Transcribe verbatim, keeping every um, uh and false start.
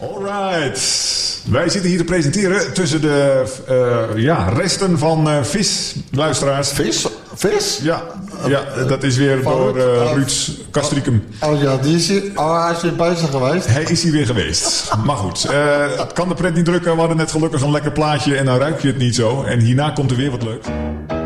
Alright. Wij zitten hier te presenteren tussen de uh, ja, resten van uh, vis, luisteraars. Vis? Vis? Ja, ja dat is weer van door uh, uh, Ruud Castricum. Oh ja, die is hier, oh, hij is weer bezig geweest. Hij is hier weer geweest. Maar goed, uh, het kan de pret niet drukken. We hadden net gelukkig een lekker plaatje en dan ruik je het niet zo. En hierna komt er weer wat leuks.